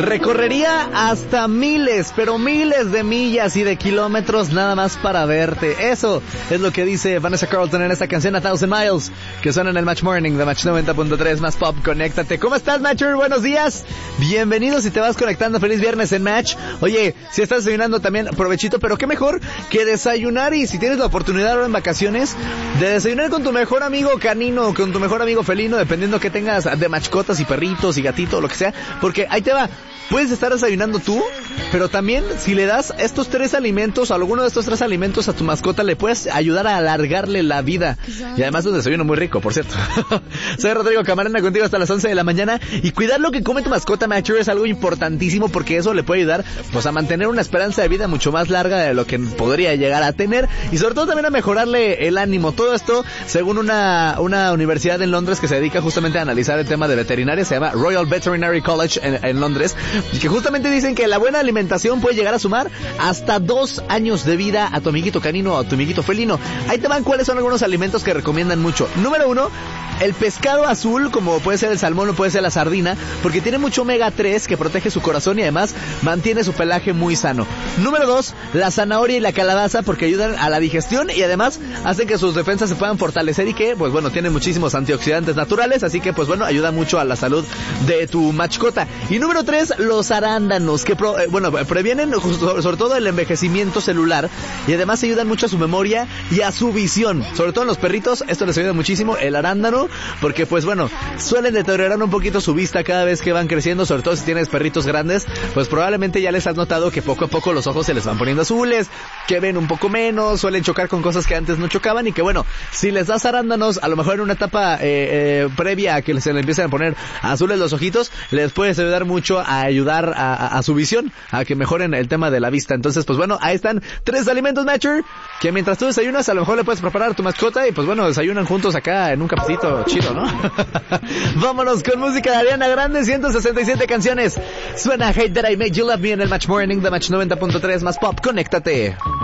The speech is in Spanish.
Recorrería hasta miles, pero miles de millas y de kilómetros nada más para verte. Eso es lo que dice Vanessa Carlton en esta canción A Thousand Miles, que suena en el Match Morning de Match 90.3 más Pop. Conéctate. ¿Cómo estás, Matcher? Buenos días. Bienvenidos si te vas conectando. Feliz viernes en Match. Oye, si estás desayunando también, provechito, pero qué mejor que desayunar, y si tienes la oportunidad ahora en vacaciones, de desayunar con tu mejor amigo canino o con tu mejor amigo felino, dependiendo que tengas de mascotas y perritos y gatitos, lo que sea, porque ahí te va. Puedes estar desayunando tú, pero también si le das estos 3 alimentos, o alguno de estos 3 alimentos a tu mascota, le puedes ayudar a alargarle la vida. Y además es un desayuno muy rico, por cierto. Soy Rodrigo Camarena, contigo hasta las 11 de la mañana. Y cuidar lo que come tu mascota, Matcher, es algo importantísimo, porque eso le puede ayudar pues a mantener una esperanza de vida mucho más larga de lo que podría llegar a tener. Y sobre todo también a mejorarle el ánimo. Todo esto según una universidad en Londres que se dedica justamente a analizar el tema de veterinaria. Se llama Royal Veterinary College en Londres. Y que justamente dicen que la buena alimentación puede llegar a sumar hasta 2 años de vida a tu amiguito canino o a tu amiguito felino. Ahí te van cuáles son algunos alimentos que recomiendan mucho. Número 1, el pescado azul, como puede ser el salmón o puede ser la sardina, porque tiene mucho omega 3 que protege su corazón y además mantiene su pelaje muy sano. Número 2, la zanahoria y la calabaza, porque ayudan a la digestión y además hacen que sus defensas se puedan fortalecer y que, pues bueno, tienen muchísimos antioxidantes naturales, así que pues bueno, ayuda mucho a la salud de tu mascota. Y número 3, los arándanos, que previenen sobre todo el envejecimiento celular y además ayudan mucho a su memoria y a su visión. Sobre todo en los perritos, esto les ayuda muchísimo, el arándano, porque pues bueno, suelen deteriorar un poquito su vista cada vez que van creciendo, sobre todo si tienes perritos grandes, pues probablemente ya les has notado que poco a poco los ojos se les van poniendo azules, que ven un poco menos, suelen chocar con cosas que antes no chocaban, y que bueno, si les das arándanos, a lo mejor en una etapa previa a que se le empiecen a poner azules los ojitos, les puedes ayudar mucho a ayudar a su visión, a que mejoren el tema de la vista. Entonces pues bueno, ahí están 3 alimentos, Matcher, que mientras tú desayunas a lo mejor le puedes preparar a tu mascota y pues bueno, desayunan juntos acá en un cafecito chido, ¿no? Vámonos con música de Ariana Grande, 167 canciones. Suena Hate That I Made You Love Me en el Match Morning de Match 90.3 más Pop. Conéctate.